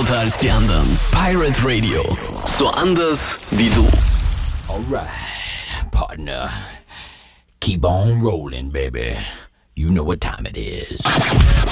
lauter als die anderen. Pirate Radio. So anders wie du. Alright, partner. Keep on rolling, baby. You know what time it is.